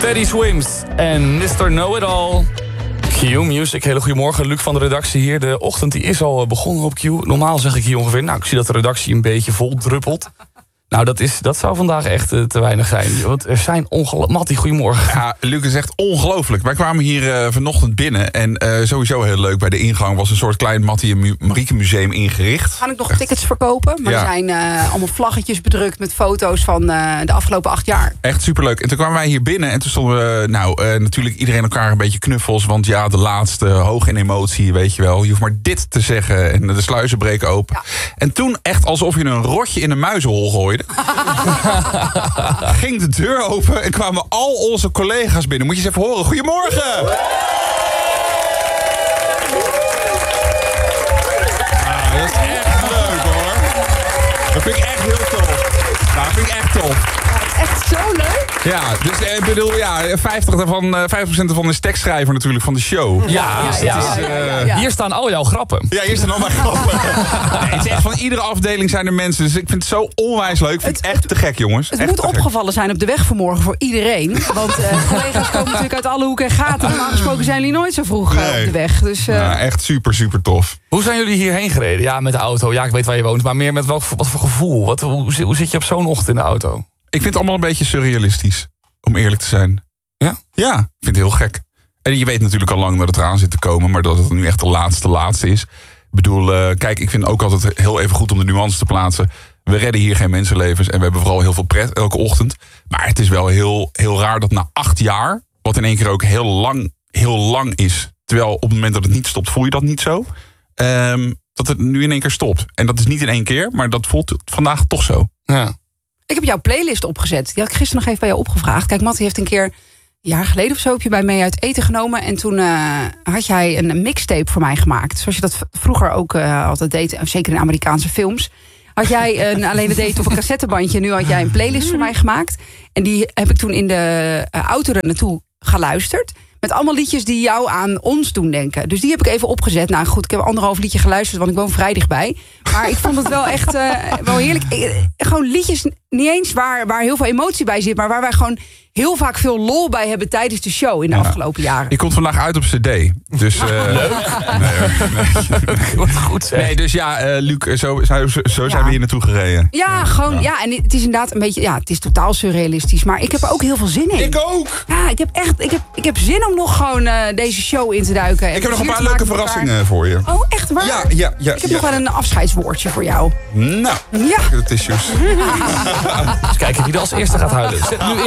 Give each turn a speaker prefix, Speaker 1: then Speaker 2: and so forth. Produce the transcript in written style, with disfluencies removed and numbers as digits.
Speaker 1: Teddy Swims en Mr. Know-It-All. Q-Music, hele goedemorgen. Luc van de redactie hier. De ochtend die is al begonnen op Q. Normaal zeg ik hier ongeveer, ik zie dat de redactie een beetje vol druppelt. Nou, dat zou vandaag echt te weinig zijn. Want er zijn Mattie, goedemorgen.
Speaker 2: Ja, Luc is echt ongelooflijk. Wij kwamen hier vanochtend binnen en sowieso heel leuk. Bij de ingang was een soort klein Mattie en Marieke museum ingericht.
Speaker 3: Gaan ik nog tickets verkopen? Maar er zijn allemaal vlaggetjes bedrukt met foto's van de afgelopen 8 jaar.
Speaker 2: Echt superleuk. En toen kwamen wij hier binnen en toen stonden we natuurlijk iedereen elkaar een beetje knuffels. Want ja, de laatste, hoog in emotie, weet je wel. Je hoeft maar dit te zeggen en de sluizen breken open. Ja. En toen echt alsof je een rotje in een muizenhol gooide. Ging de deur open en kwamen al onze collega's binnen. Moet je eens even horen. Goedemorgen! Dat is echt leuk, hoor. Dat vind ik echt heel tof. Nou, dat vind ik echt tof.
Speaker 3: Echt zo leuk?
Speaker 2: Ja, dus ik bedoel, 50% ervan is tekstschrijver natuurlijk van de show.
Speaker 1: Ja. Hier staan al jouw grappen.
Speaker 2: Ja, hier staan al mijn grappen. Nee, het is echt van iedere afdeling zijn er mensen. Dus ik vind het zo onwijs leuk. Ik vind het echt te gek, jongens.
Speaker 3: Het moet opgevallen zijn op de weg vanmorgen voor iedereen. Want collega's komen natuurlijk uit alle hoeken en gaten. Normaal gesproken zijn jullie nooit zo vroeg op de weg. Dus,
Speaker 2: echt super, super tof.
Speaker 1: Hoe zijn jullie hierheen gereden? Ja, met de auto. Ja, ik weet waar je woont. Maar meer met wat voor gevoel? Hoe zit je op zo'n ochtend in de auto?
Speaker 2: Ik vind het allemaal een beetje surrealistisch, om eerlijk te zijn.
Speaker 1: Ja?
Speaker 2: Ja, ik vind het heel gek. En je weet natuurlijk al lang dat het eraan zit te komen, maar dat het nu echt de laatste is. Ik bedoel, kijk, ik vind ook altijd heel even goed om de nuance te plaatsen. We redden hier geen mensenlevens en we hebben vooral heel veel pret elke ochtend. Maar het is wel heel, heel raar dat na 8 jaar, wat in één keer ook heel lang is, terwijl op het moment dat het niet stopt, voel je dat niet zo. Dat het nu in één keer stopt. En dat is niet in één keer, maar dat voelt vandaag toch zo.
Speaker 1: Ja.
Speaker 3: Ik heb jouw playlist opgezet. Die had ik gisteren nog even bij jou opgevraagd. Kijk, Mattie heeft een keer, een jaar geleden of zo, heb je bij mij uit eten genomen. En toen had jij een mixtape voor mij gemaakt. Zoals je dat vroeger ook altijd deed. Zeker in Amerikaanse films. Had jij alleen het deed op een cassettebandje. Nu had jij een playlist voor mij gemaakt. En die heb ik toen in de auto er naartoe geluisterd. Met allemaal liedjes die jou aan ons doen denken. Dus die heb ik even opgezet. Nou goed, ik heb 1,5 liedje geluisterd, want ik woon vrij dichtbij. Maar ik vond het wel echt wel heerlijk. Gewoon liedjes, niet eens waar heel veel emotie bij zit, maar waar wij gewoon heel vaak veel lol bij hebben tijdens de show in de afgelopen jaren.
Speaker 2: Die komt vandaag uit op CD. Dus, leuk.
Speaker 1: Wat goed zeg.
Speaker 2: Nee, dus Luc, zo zijn we hier naartoe gereden.
Speaker 3: Ja, gewoon, ja. En het is inderdaad een beetje, het is totaal surrealistisch. Maar ik heb er ook heel veel zin in.
Speaker 2: Ik ook!
Speaker 3: Ja, ik heb zin om nog gewoon deze show in te duiken.
Speaker 2: Ik heb nog een paar leuke verrassingen voor je.
Speaker 3: Oh, echt waar?
Speaker 2: Ja.
Speaker 3: Ik heb nog wel een afscheidswoordje voor jou.
Speaker 2: Nou,
Speaker 3: ja.
Speaker 2: de tissues.
Speaker 1: Dus kijken wie er als eerste gaat huilen. Zet nu in.